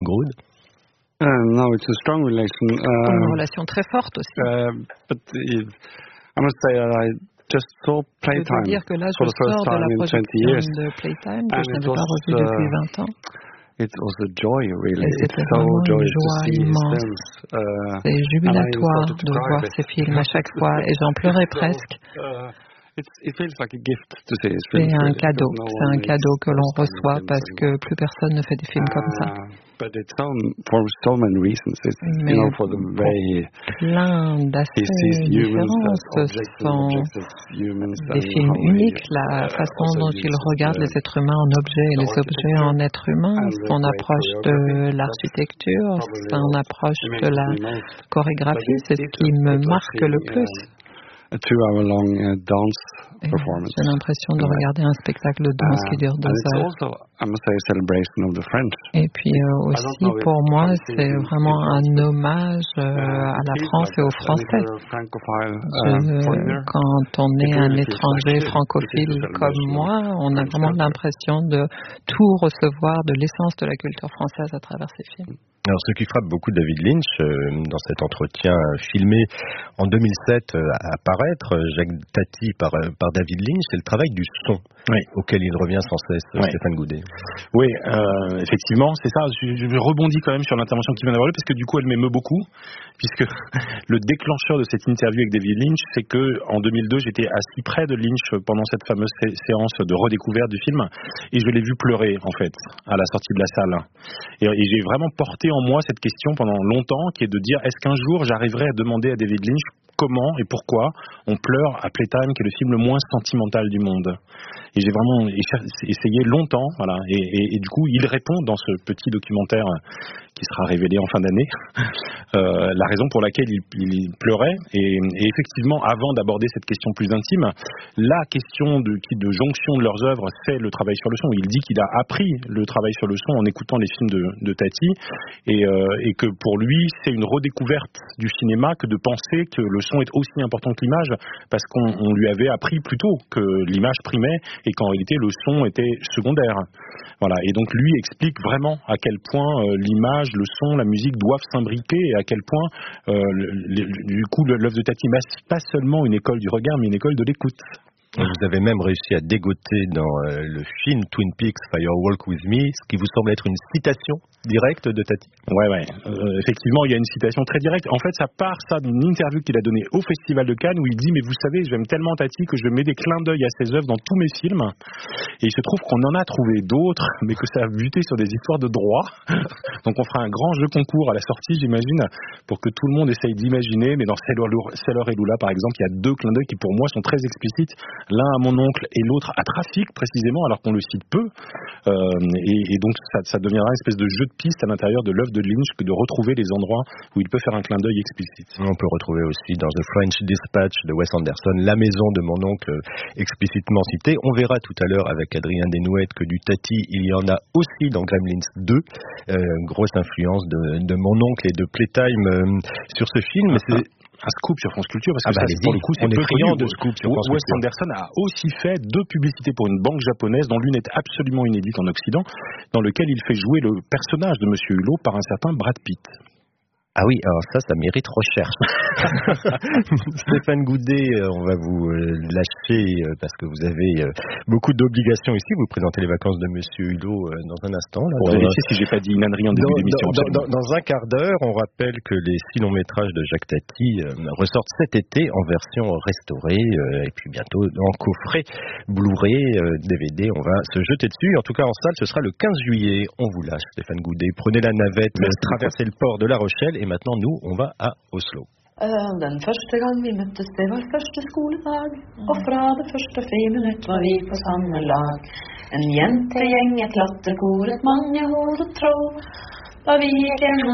Brood? No, it's a strong relation. Une relation très forte aussi. But I must say I just saw Playtime je veux dire que là, for the first time in 20 years. De Playtime que je n'avais pas revu depuis 20 ans. It was a joy, really. It's so joyous to see his films. C'est jubilatoire de voir ces films à chaque fois et j'en pleurais presque. It feels like a gift to see his c'est films. Un cadeau. C'est un cadeau que l'on reçoit parce que plus personne ne fait des films comme ça. But it's for so many reasons. It's, for the way plein d'aspects différents. Ce sont des films uniques. La façon dont il regarde les êtres humains en objets et les objets en êtres humains, son approche de l'architecture, son approche de la chorégraphie, c'est ce qui me marque le plus. A 2-hour-long dance performance. J'ai l'impression de regarder un spectacle de danse qui dure 2 heures. Also, I must say, a celebration of the French. Et puis aussi, pour moi, c'est vraiment un hommage à la France et aux Français. Quand on est un étranger francophile comme moi, on a vraiment l'impression de tout recevoir de l'essence de la culture française à travers ces films. Alors, ce qui frappe beaucoup David Lynch dans cet entretien filmé en 2007 à apparaître, Jacques Tati par David Lynch, c'est le travail du son auquel il revient sans cesse, Stéphane Goudet. Oui, effectivement, c'est ça. Je rebondis quand même sur l'intervention qui vient d'avoir lieu parce que du coup, elle m'émeut beaucoup, puisque le déclencheur de cette interview avec David Lynch, c'est que en 2002, j'étais assis près de Lynch pendant cette fameuse séance de redécouverte du film, et je l'ai vu pleurer en fait à la sortie de la salle. Et j'ai vraiment porté en moi cette question pendant longtemps, qui est de dire est-ce qu'un jour j'arriverai à demander à David Lynch comment et pourquoi on pleure à Playtime, qui est le film le moins sentimental du monde. Et j'ai vraiment essayé longtemps, voilà. Et du coup, il répond dans ce petit documentaire qui sera révélé en fin d'année, la raison pour laquelle il pleurait. Et effectivement, avant d'aborder cette question plus intime, la question de jonction de leurs œuvres, c'est le travail sur le son. Il dit qu'il a appris le travail sur le son en écoutant les films de Tati, et que pour lui, c'est une redécouverte du cinéma que de penser que le son est aussi important que l'image, parce qu'on lui avait appris plutôt que l'image primait et qu'en réalité le son était secondaire. Voilà. Et donc lui explique vraiment à quel point l'image, le son, la musique doivent s'imbriquer, et à quel point du coup l'œuvre de Tati n'est pas seulement une école du regard, mais une école de l'écoute. Vous avez même réussi à dégoter dans le film Twin Peaks Fire Walk With Me, ce qui vous semble être une citation directe de Tati. Ouais. Effectivement, il y a une citation très directe. En fait, ça part d'une interview qu'il a donnée au Festival de Cannes, où il dit « Mais vous savez, j'aime tellement Tati que je mets des clins d'œil à ses œuvres dans tous mes films. » Et il se trouve qu'on en a trouvé d'autres, mais que ça a buté sur des histoires de droit. Donc on fera un grand jeu concours à la sortie, j'imagine, pour que tout le monde essaye d'imaginer. Mais dans Sailor et Lula, par exemple, il y a 2 clins d'œil qui, pour moi, sont très explicites. L'un à mon oncle et l'autre à Trafic, précisément, alors qu'on le cite peu. Et donc ça deviendra une espèce de jeu de piste à l'intérieur de l'œuvre de Lynch, que de retrouver les endroits où il peut faire un clin d'œil explicite. On peut retrouver aussi dans The French Dispatch de Wes Anderson la maison de mon oncle explicitement citée. On verra tout à l'heure avec Adrien Desnouettes que du Tati, il y en a aussi dans Gremlins 2. Grosse influence de mon oncle et de Playtime sur ce film. Mais c'est un scoop sur France Culture, parce que pour le coup, c'est on est friand de scoop sur France Culture. Wes Anderson a aussi fait 2 publicités pour une banque japonaise, dont l'une est absolument inédite en Occident, dans lequel il fait jouer le personnage de Monsieur Hulot par un certain Brad Pitt. Ah oui, alors ça mérite recherche. Stéphane Goudet, on va vous lâcher parce que vous avez beaucoup d'obligations ici. Vous présentez les vacances de Monsieur Hulot dans un instant. Là, pour vérifier si j'ai pas dit une ânerie en début d'émission. Dans un quart d'heure, on rappelle que les 6 longs métrages de Jacques Tati ressortent cet été en version restaurée et puis bientôt en coffret Blu-ray, DVD. On va se jeter dessus. En tout cas, en salle, ce sera le 15 juillet. On vous lâche, Stéphane Goudet. Prenez la navette, traversez le port de La Rochelle. Et maintenant, nous, on va à Oslo. Den første gang vi møttes, det var første skoledag, og fra det første friminutt var vi på samme lag. En jentegjeng, et latterkor, et mangehodet troll, da vi gikk